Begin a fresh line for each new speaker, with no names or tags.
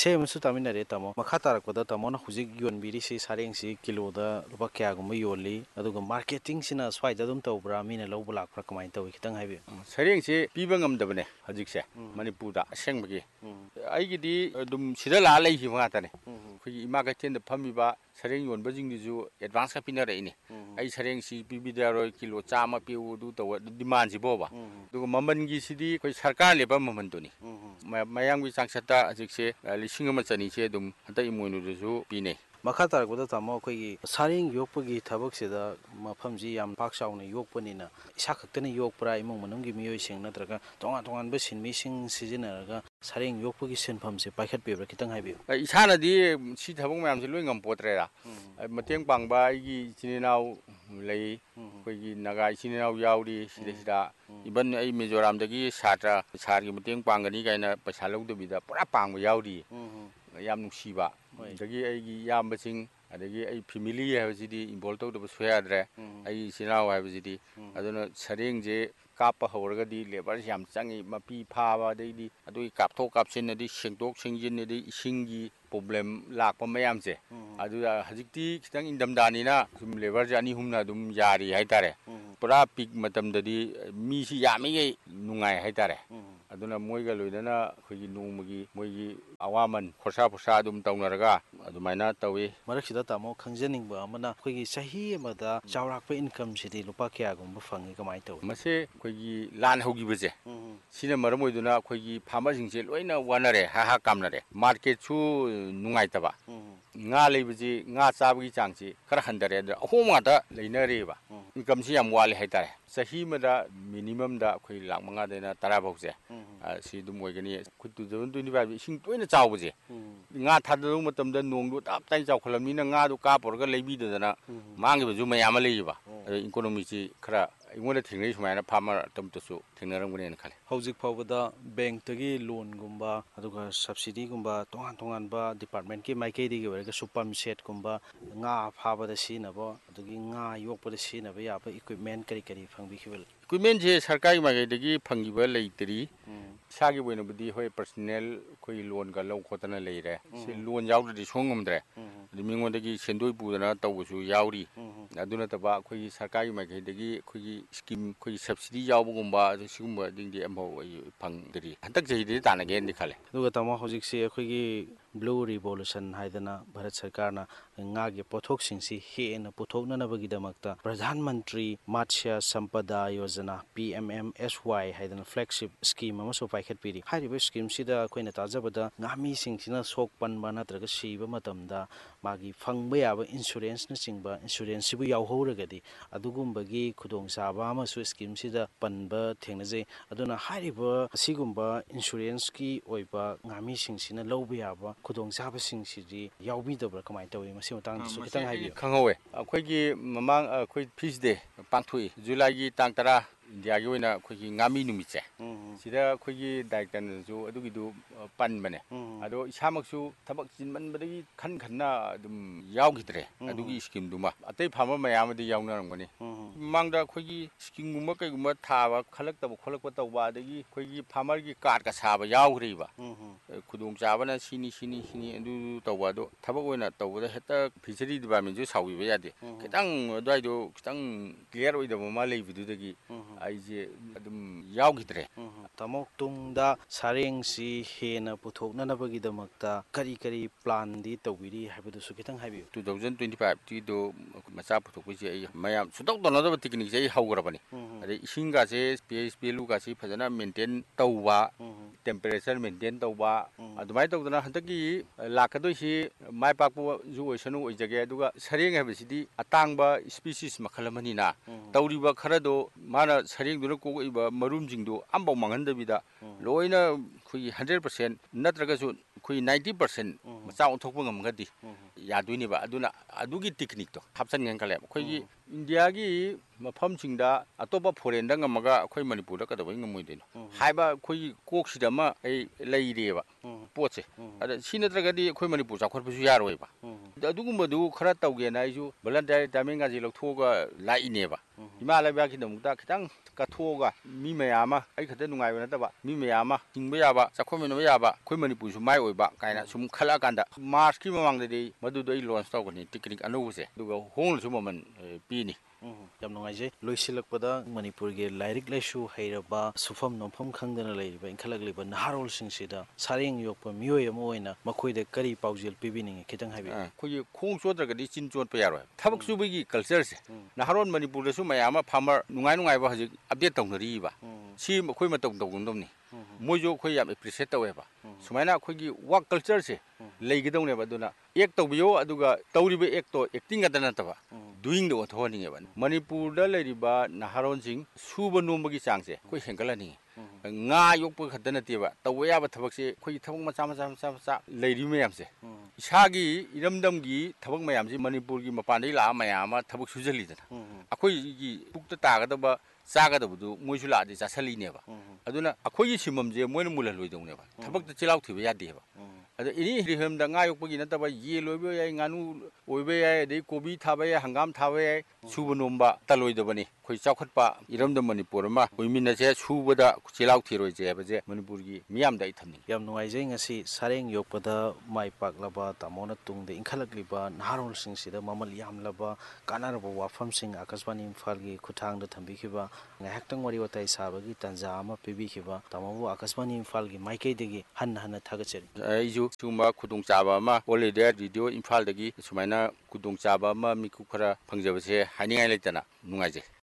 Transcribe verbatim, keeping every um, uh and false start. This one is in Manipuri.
ꯏꯁꯩ ꯑꯃꯁꯨ ꯇꯥꯃꯤꯟꯅꯔꯦ ꯇꯥꯃꯣ ꯃꯈꯥ ꯇꯥꯔꯛꯄꯗ ꯇꯥꯃꯣꯅ ꯍꯧꯖꯤꯛ ꯌꯣꯟꯕꯤꯔꯤꯁꯤ ꯁꯥꯔꯦꯡꯁꯤ ꯀꯤꯂꯣꯗ ꯂꯨꯄꯥ ꯀꯌꯥꯒꯨꯝꯕ ꯌꯣꯜꯂꯤ ꯑꯗꯨꯒ ꯃꯥꯔꯀꯦꯇꯤꯡꯁꯤꯅ ꯁ꯭ꯋꯥꯏꯗ ꯑꯗꯨꯝ ꯇꯧꯕ꯭ꯔꯥ ꯃꯤꯅ ꯂꯧꯕ ꯂꯥꯛꯄ꯭ꯔꯥ ꯀꯃꯥꯏꯅ ꯇꯧꯏ ꯈꯤꯇꯪ ꯍꯥꯏꯕꯤꯌꯨ
ꯁꯔꯦꯡꯁꯤ ꯄꯤꯕ ꯉꯝꯗꯕꯅꯦ ꯍꯧꯖꯤꯛꯁꯦ ꯃꯅꯤꯄꯨꯔꯗ ꯑꯁꯦꯡꯕꯒꯤ ꯑꯩꯒꯤꯗꯤ ꯑꯗꯨꯝ ꯁꯤꯗ ꯂꯥꯛꯑ ꯂꯩꯈꯤꯕ ꯉꯥꯛꯇꯅꯦ ꯑꯩꯈꯣꯏꯒꯤ ꯏꯃꯥ ꯀꯩꯊꯦꯜꯗ ꯐꯝꯃꯤꯕ ꯁꯔꯦꯡ ꯌꯣꯟꯕꯁꯤꯡꯗꯨꯁꯨ ꯑꯦꯗꯚꯥꯟꯁꯀ ꯄꯤꯅꯔꯛꯏꯅꯦ ꯑꯩ ꯁꯔꯦꯡꯁꯤ ꯄꯤꯕꯤꯗ ꯌꯥꯔꯣꯏ ꯀꯤꯂꯣ ꯆꯥꯝꯃ ꯄꯤꯌꯨ ꯑꯗꯨ ꯇꯧꯕ ꯗꯤꯃꯥꯟꯁꯤꯕꯣꯕ ꯑꯗꯨꯒ ꯃꯃꯜꯒꯤꯁꯤꯗꯤ ꯑꯩꯈꯣꯏ ꯁꯔꯀꯥꯔ ꯂꯦꯞꯄ ꯃꯃꯜꯗꯨꯅꯤ ꯃꯌꯥꯝꯒꯤ ꯆꯥꯡꯆꯠꯇ ꯍꯧꯖꯤꯛꯁꯦ ꯂꯤꯁꯤꯡ ꯑꯃ ꯆꯅꯤꯁꯦ ꯑꯗꯨꯝ ꯍꯟꯗꯛ ꯏꯃꯣꯏꯅꯨꯗꯁꯨ ꯄꯤꯅꯩ
ꯃꯈꯥ ꯇꯥꯔꯛꯄꯗ ꯇꯥꯃꯣ ꯑꯩꯈꯣꯏꯒꯤ ꯁꯥꯔꯦꯡ ꯌꯣꯛꯄꯒꯤ ꯊꯕꯛꯁꯤꯗ ꯃꯐꯝꯁꯤ ꯌꯥꯝ ꯄꯥꯛ ꯆꯥꯎꯅ ꯌꯣꯛꯄꯅꯤꯅ ꯏꯁꯥ ꯈꯛꯇꯅ ꯌꯣꯛꯄ꯭ꯔꯥ ꯏꯃꯨꯡ ꯃꯅꯨꯡꯒꯤ ꯃꯤꯑꯣꯏꯁꯤꯡ ꯅꯠꯇ꯭ꯔꯒ ꯇꯣꯉꯥꯟ ꯇꯣꯉꯥꯟꯕ ꯁꯤꯟꯃꯤꯁꯤꯡ ꯁꯤꯖꯤꯟꯅꯔꯒ ꯁꯥꯔꯦꯡ ꯌꯣꯛꯄꯒꯤ ꯁꯤꯟꯐꯝꯁꯦ ꯄꯥꯏꯈꯠꯄꯤꯕ꯭ꯔꯥ ꯈꯤꯇꯪ ꯍꯥꯏꯕꯤꯌꯨ
ꯏꯁꯥꯅꯗꯤ ꯁꯤ ꯊꯕꯛ ꯃꯌꯥꯝꯁꯦ ꯂꯣꯏ ꯉꯝꯄꯣꯠꯇ꯭ꯔꯦꯗ ꯃꯇꯦꯡ ꯄꯥꯡꯕ ꯑꯩꯒꯤ ꯏꯆꯤꯟ ꯏꯅꯥꯎ ꯂꯩ ꯑꯩꯈꯣꯏꯒꯤ ꯅꯥꯒꯥ ꯏꯆꯤꯟ ꯏꯅꯥꯎ ꯌꯥꯎꯔꯤ ꯁꯤꯗꯩꯁꯤꯗ ꯏꯚꯟ ꯑꯩ ꯃꯤꯖꯣꯔꯥꯝꯗꯒꯤ ꯁꯥꯇ꯭ꯔ ꯁꯥꯔꯒꯤ ꯃꯇꯦꯡ ꯄꯥꯡꯒꯅꯤ ꯀꯥꯏꯅ ꯄꯩꯁꯥ ꯂꯧꯗꯕꯤꯗ ꯄꯨꯔꯥ ꯄꯥꯡꯕ ꯌꯥꯎꯔꯤ ꯌꯥꯝ ꯅꯨꯡꯁꯤꯕ ꯑꯗꯒꯤ ꯑꯩꯒꯤ ꯏꯌꯥꯝꯕꯁꯤꯡ ꯑꯗꯒꯤ ꯑꯩ ꯐꯦꯃꯤꯂꯤ ꯍꯥꯏꯕꯁꯤꯗꯤ ꯏꯟꯚꯣꯜቭ ꯇꯧꯗꯕ ꯁꯨꯡꯌꯥ ꯌꯥꯗ꯭ꯔꯦ ꯑꯩ ꯏꯆꯤꯟ ꯏꯅꯥꯎ ꯍꯥꯏꯕꯁꯤꯗꯤ ꯑꯗꯨꯅ ꯁꯔꯦꯡꯁꯦ ꯀꯥꯞꯄ ꯍꯧꯔꯒꯗꯤ ꯂꯦꯕꯔꯁꯤ ꯌꯥꯝ ꯆꯪꯉꯤ ꯃꯄꯤ ꯐꯥꯕ ꯑꯗꯩꯗꯤ ꯑꯗꯨꯒꯤ ꯀꯥꯞꯊꯣꯛ ꯀꯥꯞꯁꯤꯟ ꯑꯗꯩ ꯁꯦꯡꯗꯣꯛ ꯁꯦꯡꯖꯤꯟ ꯑꯗꯩ ꯏꯁꯤꯡꯒꯤ ꯄ꯭ꯔꯣꯕ꯭ꯂꯦꯝ ꯂꯥꯛꯄ ꯃꯌꯥꯝꯁꯦ ꯑꯗꯨꯗ ꯍꯧꯖꯤꯛꯇꯤ ꯈꯤꯇꯪ ꯏꯪꯊꯝꯊꯥꯅꯤꯅ ꯁꯨꯝ ꯂꯦꯕꯔꯁꯦ ꯑꯅꯤ ꯑꯍꯨꯝꯅ ꯑꯗꯨꯝ ꯌꯥꯔꯤ ꯍꯥꯏꯇꯥꯔꯦ ꯄꯨꯔꯥ ꯄꯤꯛ ꯃꯇꯝꯗꯗꯤ ꯃꯤꯁꯤ ꯌꯥꯝꯃꯤꯉꯩ ꯅꯨꯡꯉꯥꯏ ꯍꯥꯏꯇꯥꯔꯦ ꯑꯗꯨꯅ ꯃꯣꯏꯒ ꯂꯣꯏꯅꯅ ꯑꯩꯈꯣꯏꯒꯤ ꯅꯣꯡꯃꯒꯤ ꯃꯣꯏꯒꯤ ꯑꯋꯥꯃꯟ ꯈꯣꯔꯁꯥ ꯐꯣꯔꯁꯥ ꯑꯗꯨꯝ ꯇꯧꯅꯔꯒ ꯑꯗꯨꯃꯥꯏꯅ ꯇꯧꯏ
ꯃꯔꯛꯁꯤꯗ ꯇꯥꯃꯣ ꯈꯪꯖꯅꯤꯡꯕ ꯑꯃꯅ ꯑꯩꯈꯣꯏꯒꯤ ꯆꯍꯤ ꯑꯃꯗ ꯆꯥꯎꯔꯥꯛꯄ ꯏꯟꯀꯝꯁꯤꯗꯤ ꯂꯨꯄꯥ ꯀꯌꯥꯒꯨꯝꯕ ꯐꯪꯉꯤ ꯀꯃꯥꯏꯅ ꯇꯧꯏ
ꯃꯁꯤ ꯑꯩꯈꯣꯏꯒꯤ ꯂꯥꯟ ꯍꯧꯈꯤꯕꯁꯦ ꯁꯤꯅ ꯃꯔꯝ ꯑꯣꯏꯗꯨꯅ ꯑꯩꯈꯣꯏꯒꯤ ꯐꯥꯔꯃꯔꯁꯤꯡꯁꯦ ꯂꯣꯏꯅ ꯋꯥꯅꯔꯦ ꯍꯥꯍꯥ ꯀꯥꯝꯅꯔꯦ ꯃꯥꯔꯀꯦꯠꯁꯨ ꯅꯨꯡꯉꯥꯏꯇꯕ ꯉꯥ ꯂꯩꯕꯁꯤ ꯉꯥ ꯆꯥꯕꯒꯤ ꯆꯥꯡꯁꯤ ꯈꯔ ꯍꯟꯊꯔꯦ ꯑꯗꯨꯅ ꯑꯍꯣꯡꯕ ꯉꯥꯛꯇ ꯂꯩꯅꯔꯦꯕ ꯏꯟꯀꯝꯁꯤ ꯌꯥꯝ ꯋꯥꯠꯂꯦ ꯍꯥꯏꯇꯥꯔꯦ ꯆꯍꯤ ꯑꯃꯗ ꯃꯤꯅꯤꯃꯝꯗ ꯑꯩꯈꯣꯏ ꯂꯥꯛ ꯃꯉꯥꯗꯩꯅ ꯇꯔꯥꯐꯥꯎꯁꯦ ꯁꯤ ꯑꯗꯨꯝ ꯑꯣꯏꯒꯅꯤ ꯑꯩꯈꯣꯏ ꯇꯨ ꯊꯥꯎꯖꯟ ꯇ꯭ꯋꯦꯟꯇꯤ ꯐꯥꯏꯚ ꯏꯁꯤꯡ ꯇꯣꯏꯅ ꯆꯥꯎꯕꯁꯦ ꯉꯥ ꯊꯥꯗꯕ ꯃꯇꯝꯗ ꯅꯣꯡꯗꯣ ꯇꯞ ꯇꯥꯏ ꯆꯥꯎꯈꯠꯂꯕꯅꯤꯅ ꯉꯥꯗꯣ ꯀꯥꯞꯄꯨꯔꯒ ꯂꯩꯕꯤꯗꯗꯅ ꯃꯥꯡꯈꯤꯕꯁꯨ ꯃꯌꯥꯝ ꯑꯃ ꯂꯩꯌꯦꯕ ꯑꯗ ꯏꯀꯣꯅꯣꯃꯤꯁꯤ ꯈꯔ ꯑꯩꯉꯣꯟꯗ ꯊꯦꯡꯅꯩ ꯁꯨꯃꯥꯏꯅ ꯐꯥꯔꯃꯔ ꯑꯇꯣꯞꯄꯗꯁꯨ ꯊꯦꯡꯅꯔꯝꯒꯅꯦꯅ ꯈꯜꯂꯤ
ꯍꯧꯖꯤꯛ ꯐꯥꯎꯕꯗ ꯕꯦꯡꯛꯇꯒꯤ ꯂꯣꯟꯒꯨꯝꯕ ꯑꯗꯨꯒ ꯁꯕꯁꯤꯗꯤꯒꯨꯝꯕ ꯇꯣꯉꯥꯟ ꯇꯣꯉꯥꯟꯕ ꯗꯤꯄꯥꯔꯠꯃꯦꯟꯠꯀꯤ ꯃꯥꯏꯀꯩꯗꯒꯤ ꯑꯣꯏꯔꯒꯁꯨ ꯄꯝ ꯁꯦꯠꯀꯨꯝꯕ ꯉꯥ ꯐꯥꯕꯗ ꯁꯤꯖꯤꯟꯅꯕ ꯑꯗꯒꯤ ꯉꯥ ꯌꯣꯛꯄꯗ ꯁꯤꯖꯤꯟꯅꯕ ꯌꯥꯕ ꯏꯀ꯭ꯋꯤꯞꯃꯦꯟ ꯀꯔꯤ ꯀꯔꯤ ꯐꯪꯕꯤꯈꯤꯕ ꯂꯩ
ꯏꯀ꯭ꯋꯤꯞꯃꯦꯟꯁꯦ ꯁꯔꯀꯥꯔꯒꯤ ꯃꯥꯏꯀꯩꯗꯒꯤ ꯐꯪꯈꯤꯕ ꯂꯩꯇ꯭ꯔꯤ ꯏꯁꯥꯒꯤ ꯑꯣꯏꯅꯕꯨꯗꯤ ꯍꯣꯏ ꯄꯔꯁꯣꯅꯦꯜ ꯑꯩꯈꯣꯏꯒꯤ ꯂꯣꯟꯒ ꯂꯧ ꯈꯣꯠꯇꯅ ꯂꯩꯔꯦ ꯁꯤ ꯂꯣꯟ ꯌꯥꯎꯗ꯭ꯔꯗꯤ ꯁꯨꯡ ꯉꯝꯗ꯭ꯔꯦ ꯑꯗꯨ ꯃꯤꯉꯣꯟꯗꯒꯤ ꯁꯦꯟꯗꯣꯏ ꯄꯨꯗꯅ ꯇꯧꯕꯁꯨ ꯌꯥꯎꯔꯤ ꯑꯗꯨ ꯅꯠꯇꯕ ꯑꯩꯈꯣꯏꯒꯤ ꯁꯔꯀꯥꯔꯒꯤ ꯃꯥꯏꯀꯩꯗꯒꯤ ꯑꯩꯈꯣꯏꯒꯤ ꯁ꯭ꯀꯤꯝ ꯑꯩꯈꯣꯏꯒꯤ ꯁꯕꯁꯤꯗꯤ ꯌꯥꯎꯕꯒꯨꯝꯕ ꯑꯗꯨ ꯁꯤꯒꯨꯝꯕꯁꯤꯡꯗꯤ ꯑꯃꯐꯥꯎ ꯑꯩ ꯐꯪꯗ꯭ꯔꯤ ꯍꯟꯗꯛ ꯆꯍꯤꯗꯗꯤ ꯇꯥꯟꯅꯒꯦꯅꯗꯤ ꯈꯜꯂꯦ
ꯑꯗꯨꯒ ꯇꯥꯃꯣ ꯍꯧꯖꯤꯛꯁꯤ ꯑꯩꯈꯣꯏꯒꯤ ꯕ꯭ꯂꯨ ꯔꯤꯚꯣꯂꯨꯁꯟ ꯍꯥꯏꯗꯅ ꯚꯥꯔꯠ ꯁꯔꯀꯥꯔꯅ ꯉꯥꯒꯤ ꯄꯣꯠꯊꯣꯛꯁꯤꯡꯁꯤ ꯍꯦꯟꯅ ꯄꯨꯊꯣꯛꯅꯅꯕꯒꯤꯗꯃꯛꯇ Pradhan Mantri ꯃꯥꯠꯁ꯭ꯌ ꯁꯝꯄꯗꯥ Yojana P M M ꯑꯦꯁ ꯋꯥꯏ ꯍꯥꯏꯗꯅ ꯐ꯭ꯂꯦꯒꯁꯤꯞ ꯁ꯭ꯀꯤꯝ ꯑꯃꯁꯨ ꯄꯥꯏꯈꯠꯄꯤꯔꯤ ꯍꯥꯏꯔꯤꯕ ꯁ꯭ꯀꯤꯝꯁꯤꯗ ꯑꯩꯈꯣꯏꯅ ꯇꯥꯖꯕꯗ ꯉꯥꯃꯤꯁꯤꯡꯁꯤꯅ ꯁꯣꯛ ꯄꯟꯕ ꯅꯠꯇ꯭ꯔꯒ ꯁꯤꯕ ꯃꯇꯝꯗ ꯃꯥꯒꯤ ꯐꯪꯕ ꯌꯥꯕ ꯏꯟꯁꯨꯔꯦꯟꯁꯅꯆꯤꯡꯕ ꯏꯟꯁꯨꯔꯦꯟꯁꯁꯤꯕꯨ ꯌꯥꯎꯍꯧꯔꯒꯗꯤ ꯑꯗꯨꯒꯨꯝꯕꯒꯤ ꯈꯨꯗꯣꯡꯆꯥꯕ ꯑꯃꯁꯨ ꯁ꯭ꯀꯤꯝꯁꯤꯗ ꯄꯟꯕ ꯊꯦꯡꯅꯖꯩ ꯑꯗꯨꯅ ꯍꯥꯏꯔꯤꯕ ꯑꯁꯤꯒꯨꯝꯕ ꯏꯟꯁꯨꯔꯦꯟꯁꯀꯤ ꯑꯣꯏꯕ ꯉꯥꯃꯤꯁꯤꯡꯁꯤꯅ ꯂꯧꯕ ꯌꯥꯕ ꯈꯨꯗꯣꯡꯆꯥꯕꯁꯤꯡꯁꯤꯗꯤ ꯌꯥꯎꯕꯤꯗꯕ꯭ꯔꯥ ꯀꯃꯥꯏꯅ ꯇꯧꯋꯤ ꯃꯁꯤ ꯃꯇꯥꯡꯗꯁꯨ ꯈꯤꯇꯪ ꯍꯥꯏꯕꯤꯌꯨ
ꯈꯪꯍꯧꯋꯦ ꯑꯩꯈꯣꯏꯒꯤ ꯃꯃꯥꯡ ꯑꯩꯈꯣꯏ ꯐꯤꯁ ꯗꯦ ꯄꯥꯡꯊꯣꯛꯏ ꯖꯨꯂꯥꯏꯒꯤ ꯇꯥꯡ ꯇꯔꯥ ꯏꯟꯗꯤꯌꯥꯒꯤ ꯑꯣꯏꯅ ꯑꯩꯈꯣꯏꯒꯤ ꯉꯥꯃꯤ ꯅꯨꯃꯤꯠꯁꯦ ꯁꯤꯗ ꯑꯩꯈꯣꯏꯒꯤ ꯗꯥꯏꯔꯦꯛꯇꯔꯅꯁꯨ ꯑꯗꯨꯒꯤꯗꯨ ꯄꯟꯕꯅꯦ ꯑꯗꯣ ꯏꯁꯥꯃꯛꯁꯨ ꯊꯕꯛ ꯆꯤꯟꯃꯟꯕꯗꯒꯤ ꯈꯟ ꯈꯟꯅ ꯑꯗꯨꯝ ꯌꯥꯎꯈꯤꯗ꯭ꯔꯦ ꯑꯗꯨꯒꯤ ꯁ꯭ꯀꯤꯝꯗꯨꯃ ꯑꯇꯩ ꯐꯥꯔꯃꯔ ꯃꯌꯥꯝ ꯑꯃꯗꯤ ꯌꯥꯎꯅꯔꯝꯒꯅꯤ ꯃꯃꯥꯡꯗ ꯑꯩꯈꯣꯏꯒꯤ ꯁ꯭ꯀꯤꯝꯒꯨꯝꯕ ꯀꯩꯒꯨꯝꯕ ꯊꯥꯕ ꯈꯜꯂꯛꯇꯕ ꯈꯣꯠꯂꯛꯄ ꯇꯧꯕ ꯑꯗꯒꯤ ꯑꯩꯈꯣꯏꯒꯤ ꯐꯥꯔꯃꯔꯒꯤ ꯀꯥꯔꯠꯀ ꯁꯥꯕ ꯌꯥꯎꯈ꯭ꯔꯤꯕ ꯈꯨꯗꯣꯡꯆꯥꯕꯅ ꯁꯤꯅꯤ ꯁꯤꯅꯤ ꯁꯤꯅꯤ ꯑꯗꯨ ꯇꯧꯕ ꯑꯗꯣ ꯊꯕꯛ ꯑꯣꯏꯅ ꯇꯧꯕꯗ ꯍꯦꯛꯇ ꯐꯤꯁꯔꯤ ꯗꯤꯄꯥꯔꯠꯃꯦꯟꯁꯨ ꯁꯥꯎꯕꯤꯕ ꯌꯥꯗꯦ ꯈꯤꯇꯪ ꯑꯗꯨꯋꯥꯏꯗꯣ ꯈꯤꯇꯪ ꯀ꯭ꯂꯤꯌꯥꯔ ꯑꯣꯏꯗꯕ ꯑꯃ ꯂꯩꯕꯗꯨꯗꯒꯤ ꯑꯩꯁꯦ ꯑꯗꯨꯝ ꯌꯥꯎꯈꯤꯗ꯭ꯔꯦ
ꯇꯥꯃꯣ ꯇꯨꯡꯗ ꯁꯥꯔꯦꯡꯁꯤ ꯍꯦꯟꯅ ꯄꯨꯊꯣꯛꯅꯅꯕꯒꯤꯗꯃꯛꯇ ꯀꯔꯤ ꯀꯔꯤ ꯄ꯭ꯂꯥꯟꯗꯤ ꯇꯧꯕꯤꯔꯤ ꯍꯥꯏꯕꯗꯨꯁꯨ ꯈꯤꯇꯪ ꯍꯥꯏꯕꯤꯌꯨ
ꯇꯨ ꯊꯥꯎꯖꯟ ꯇ꯭ꯋꯦꯟꯇꯤ ꯐꯥꯏꯚꯀꯤꯗꯣ ꯃꯆꯥ ꯄꯨꯊꯣꯛꯄꯁꯦ ꯑꯩ ꯃꯌꯥꯝ ꯁꯨꯡꯇꯧ ꯇꯧꯅꯗꯕ ꯇꯦꯛꯅꯤꯛꯁꯦ ꯑꯩ ꯍꯧꯈ꯭ꯔꯕꯅꯤ ꯑꯗꯩ ꯏꯁꯤꯡꯒꯥꯁꯦ ꯄꯤ ꯑꯩꯆ ꯚꯦꯂꯨꯒꯥꯁꯤ ꯐꯖꯅ ꯃꯦꯟꯇꯦꯟ ꯇꯧꯕ ꯇꯦꯝꯄꯔꯦꯆꯔ ꯃꯦꯟꯇꯦꯟ ꯇꯧꯕ ꯑꯗꯨꯃꯥꯏꯅ ꯇꯧꯗꯅ ꯍꯟꯗꯛꯀꯤ ꯂꯥꯛꯀꯗꯣꯏꯁꯤ ꯃꯥꯏ ꯄꯥꯛꯄꯁꯨ ꯑꯣꯏꯁꯅꯨ ꯑꯣꯏꯖꯒꯦ ꯑꯗꯨꯒ ꯁꯔꯦꯡ ꯍꯥꯏꯕꯁꯤꯗꯤ ꯑꯇꯥꯡꯕ ꯏꯁꯄꯤꯁꯤꯁ ꯃꯈꯜ ꯑꯃꯅꯤꯅ ꯇꯧꯔꯤꯕ ꯈꯔꯗꯣ ꯃꯥꯅ ꯁꯔꯦꯡꯗꯨꯅ ꯀꯣꯛꯏꯕ ꯃꯔꯨꯝꯁꯤꯡꯗꯣ ꯑꯝꯐꯥꯎ ꯃꯥꯡꯍꯟꯗꯕꯤꯗ ꯂꯣꯏꯅ ꯑꯩꯈꯣꯏꯒꯤ ꯍꯟꯗ꯭ꯔꯦꯠ ꯄꯥꯔꯁꯦꯟ ꯅꯠꯇ꯭ꯔꯒꯁꯨ ꯑꯩꯈꯣꯏ ꯅꯥꯏꯟꯇꯤ ꯄꯥꯔꯁꯦꯟ ꯃꯆꯥ ꯑꯣꯟꯊꯣꯛꯄ ꯉꯝꯃꯒꯗꯤ ꯌꯥꯗꯣꯏꯅꯦꯕ ꯑꯗꯨꯅ ꯑꯗꯨꯒꯤ ꯇꯦꯛꯅꯤꯛꯇꯣ ꯍꯥꯞꯆꯤꯟꯒꯦꯅ ꯈꯜꯂꯦꯕ ꯑꯩꯈꯣꯏꯒꯤ ꯏꯟꯗꯤꯌꯥꯒꯤ ꯃꯐꯝꯁꯤꯡꯗ ꯑꯇꯣꯞꯄ ꯐꯣꯔꯦꯟꯗ ꯉꯝꯃꯒ ꯑꯩꯈꯣꯏ ꯃꯅꯤꯄꯨꯔꯗ ꯀꯩꯗꯧꯕꯩ ꯉꯝꯃꯣꯏꯗꯣꯏꯅꯣ ꯍꯥꯏꯕ ꯑꯩꯈꯣꯏꯒꯤ ꯀꯣꯛꯁꯤꯗ ꯑꯃ ꯑꯩ ꯂꯩꯔꯦꯕ ꯄꯣꯠꯁꯦ ꯑꯗ ꯁꯤ ꯅꯠꯇ꯭ꯔꯒꯗꯤ ꯑꯩꯈꯣꯏ ꯃꯅꯤꯄꯨꯔ ꯆꯥꯎꯈꯠꯄꯁꯨ ꯌꯥꯔꯣꯏꯕ ꯑꯗꯨꯒꯨꯝꯕꯗꯨ ꯈꯔ ꯇꯧꯒꯦꯅ ꯑꯩꯁꯨ ꯚꯣꯂꯟꯇꯤꯌꯔ ꯔꯤꯇꯥꯌꯔꯃꯦꯟꯒꯥꯁꯦ ꯂꯧꯊꯣꯛꯑꯒ ꯂꯥꯛꯏꯅꯦꯕ ꯏꯃꯥ ꯂꯩꯕꯥꯛꯀꯤꯗꯃꯛꯇ ꯈꯤꯇꯪ ꯀꯠꯊꯣꯛꯑꯒ ꯃꯤ ꯃꯌꯥꯝ ꯑꯃ ꯑꯩ ꯈꯛꯇ ꯅꯨꯡꯉꯥꯏꯕ ꯅꯠꯇꯕ ꯃꯤ ꯃꯌꯥꯝ ꯑꯃ ꯍꯤꯡꯕ ꯌꯥꯕ ꯆꯥꯎꯈꯠꯃꯤꯟꯅꯕ ꯌꯥꯕ ꯑꯩꯈꯣꯏ ꯃꯅꯤꯄꯨꯔꯁꯨ ꯃꯥꯏ ꯑꯣꯏꯕ ꯀꯥꯏꯅ ꯁꯨꯝ ꯈꯜꯂꯛꯑꯀꯥꯟꯗ ꯃꯥꯔꯁꯀꯤ ꯃꯃꯥꯡꯗꯗꯤ ꯃꯗꯨꯗꯣ ꯑꯩ ꯂꯣꯟꯆ ꯇꯧꯒꯅꯤ ꯇꯤꯀꯦꯠ ꯑꯅꯧꯕꯁꯦ ꯑꯗꯨꯒ ꯍꯣꯡꯅꯁꯨ ꯃꯃꯜ ꯄꯤꯅꯤ
ꯌꯥꯝ ꯅꯨꯡꯉꯥꯏꯖꯩ ꯂꯣꯏꯁꯤꯜꯂꯛꯄꯗ ꯃꯅꯤꯄꯨꯔꯒꯤ ꯂꯥꯏꯔꯤꯛ ꯂꯥꯏꯁꯨ ꯍꯩꯔꯕ ꯁꯨꯐꯝ ꯅꯣꯝꯐꯝ ꯈꯪꯗꯅ ꯂꯩꯔꯤꯕ ꯏꯟꯈꯠꯂꯛꯂꯤꯕ ꯅꯍꯥꯔꯣꯜꯁꯤꯡꯁꯤꯗ ꯁꯥꯔꯦꯡ ꯌꯣꯛꯄ ꯃꯤꯑꯣꯏ ꯑꯃ ꯑꯣꯏꯅ ꯃꯈꯣꯏꯗ ꯀꯔꯤ ꯄꯥꯎꯖꯦꯜ ꯄꯤꯕꯤꯅꯤꯡꯉꯤ ꯈꯤꯇꯪ ꯍꯥꯏꯕꯤꯌꯨ
ꯑꯩꯈꯣꯏꯒꯤ ꯈꯣꯡ ꯆꯣꯠꯇ꯭ꯔꯒꯗꯤ ꯆꯤꯟ ꯆꯣꯠꯄ ꯌꯥꯔꯣꯏ ꯊꯕꯛ ꯁꯨꯕꯒꯤ ꯀꯜꯆꯔꯁꯦ ꯅꯍꯥꯔꯣꯜ ꯃꯅꯤꯄꯨꯔꯗꯁꯨ ꯃꯌꯥꯝ ꯑꯃ ꯐꯥꯔꯃꯔ ꯅꯨꯡꯉꯥꯏ ꯅꯨꯡꯉꯥꯏꯕ ꯍꯧꯖꯤꯛ ꯑꯞꯗꯦꯠ ꯇꯧꯅꯔꯤꯕ ꯁꯤ ꯑꯩꯈꯣꯏ ꯃꯇꯧ ꯇꯧꯒꯗꯧꯅꯤ ꯃꯣꯏꯁꯨ ꯑꯩꯈꯣꯏ ꯌꯥꯝ ꯑꯦꯄ꯭ꯔꯤꯁꯤꯌꯦꯠ ꯇꯧꯋꯦꯕ ꯁꯨꯃꯥꯏꯅ ꯑꯩꯈꯣꯏꯒꯤ ꯋꯥꯔꯛ ꯀꯜꯆꯔꯁꯦ ꯂꯩꯒꯗꯧꯅꯦꯕ ꯑꯗꯨꯅ ꯑꯦꯛ ꯇꯧꯕꯤꯌꯣ ꯑꯗꯨꯒ ꯇꯧꯔꯤꯕ ꯑꯦꯛꯇꯣ ꯑꯦꯛꯇꯤꯡ ꯉꯥꯛꯇ ꯅꯠꯇꯕ ꯗꯨꯌꯤꯡꯗ ꯑꯣꯟꯊꯣꯛꯍꯟꯅꯤꯡꯉꯦꯕ ꯃꯅꯤꯄꯨꯔꯗ ꯂꯩꯔꯤꯕ ꯅꯍꯥꯔꯣꯟꯁꯤꯡ ꯁꯨꯕ ꯅꯣꯝꯕꯒꯤ ꯆꯥꯡꯁꯦ ꯑꯩꯈꯣꯏ ꯍꯦꯟꯒꯠꯍꯟꯅꯤꯡꯉꯤ ꯉꯥ ꯌꯣꯛꯄ ꯈꯛꯇ ꯅꯠꯇꯦꯕ ꯇꯧꯕ ꯌꯥꯕ ꯊꯕꯛꯁꯦ ꯑꯩꯈꯣꯏꯒꯤ ꯊꯕꯛ ꯃꯆꯥ ꯃꯆꯥ ꯃꯆꯥ ꯃꯆꯥ ꯂꯩꯔꯤꯕ ꯃꯌꯥꯝꯁꯦ ꯏꯁꯥꯒꯤ ꯏꯔꯝꯗꯝꯒꯤ ꯊꯕꯛ ꯃꯌꯥꯝꯁꯤ ꯃꯅꯤꯄꯨꯔꯒꯤ ꯃꯄꯥꯟꯗꯒꯤ ꯂꯥꯛꯑ ꯃꯌꯥꯝ ꯑꯃ ꯊꯕꯛ ꯁꯨꯖꯜꯂꯤꯗꯅ ꯑꯩꯈꯣꯏꯒꯤ ꯄꯨꯛꯇ ꯇꯥꯒꯗꯕ ꯆꯥꯒꯗꯕꯗꯨ ꯃꯣꯏꯁꯨ ꯂꯥꯛꯑꯗꯤ ꯆꯥꯁꯜꯂꯤꯅꯦꯕ ꯑꯗꯨꯅ ꯑꯩꯈꯣꯏꯒꯤ ꯁꯤꯟꯐꯝꯁꯦ ꯃꯣꯏꯅ ꯃꯨꯜꯍꯜꯂꯣꯏꯗꯧꯅꯦꯕ ꯊꯕꯛꯇ ꯆꯤꯜꯍꯥꯎ ꯊꯤꯕ ꯌꯥꯗꯦꯕ ꯑꯗ ꯑꯦꯅꯤ ꯍꯤꯔꯝꯗ ꯉꯥ ꯌꯣꯛꯄꯒꯤ ꯅꯠꯇꯕ ꯌꯦꯟ ꯂꯣꯏꯕ ꯌꯥꯏ ꯉꯥꯅꯨ ꯑꯣꯏꯕ ꯌꯥꯏ ꯑꯗꯩ ꯀꯣꯕꯤ ꯊꯥꯕ ꯌꯥꯏ ꯍꯪꯒꯥꯝ ꯊꯥꯕ ꯌꯥꯏ ꯁꯨꯕ ꯅꯣꯝꯕ ꯇꯜꯂꯣꯏꯗꯕꯅꯤ ꯑꯩꯈꯣꯏ ꯆꯥꯎꯈꯠꯄ ꯏꯔꯝꯗꯝ ꯃꯅꯤꯄꯨꯔ ꯑꯃ ꯑꯣꯏꯃꯤꯟꯅꯁꯦ ꯁꯨꯕꯗ ꯆꯤꯜꯍꯥꯎ ꯊꯤꯔꯣꯏꯁꯦ ꯍꯥꯏꯕꯁꯦ ꯃꯅꯤꯄꯨꯔꯒꯤ ꯃꯤꯌꯥꯝꯗ ꯑꯩ ꯊꯝꯅꯤꯡꯉꯤ
ꯌꯥꯝ ꯅꯨꯡꯉꯥꯏꯖꯩ ꯉꯁꯤ ꯁꯥꯔꯦꯡ ꯌꯣꯛꯄꯗ ꯃꯥꯏ ꯄꯥꯛꯂꯕ ꯇꯥꯃꯣꯅ ꯇꯨꯡꯗ ꯏꯟꯈꯠꯂꯛꯂꯤꯕ ꯅꯍꯥꯔꯣꯜꯁꯤꯡꯁꯤꯗ ꯃꯃꯜ ꯌꯥꯝꯂꯕ ꯀꯥꯟꯅꯔꯕ ꯋꯥꯐꯝꯁꯤꯡ ꯑꯀꯥꯁꯕꯥꯅꯤ ꯏꯝꯐꯥꯜꯒꯤ ꯈꯨꯠꯊꯥꯡꯗ ꯊꯝꯕꯤꯈꯤꯕ ꯉꯥꯏꯍꯥꯛꯇꯪ ꯋꯥꯔꯤ ꯋꯥꯇꯥꯏ ꯁꯥꯕꯒꯤ ꯇꯥꯟꯖꯥ ꯑꯃ ꯄꯤꯕꯤꯈꯤꯕ ꯇꯥꯃꯣꯕꯨ ꯑꯀꯥꯁꯕꯥꯅꯤ ꯏꯝꯐꯥꯜꯒꯤ ꯃꯥꯏꯀꯩꯗꯒꯤ ꯍꯟꯅ ꯍꯟꯅ ꯊꯥꯒꯠꯆꯔꯤ
ꯑꯩꯁꯨ ꯁꯤꯒꯨꯝꯕ ꯈꯨꯗꯣꯡꯆꯥꯕ ꯑꯃ ꯑꯣꯜ ꯏꯟꯗꯤꯌꯥ ꯔꯦꯗꯤꯑꯣ ꯏꯝꯐꯥꯜꯗꯒꯤ ꯁꯨꯃꯥꯏꯅ ꯈꯨꯗꯣꯡꯆꯥꯕ ꯑꯃ ꯃꯤꯀꯨꯞ ꯈꯔ ꯐꯪꯖꯕꯁꯦ ꯍꯥꯏꯅꯤꯡꯉꯥꯏ ꯂꯩꯇꯅ ꯅꯨꯡꯉꯥꯏꯖꯩ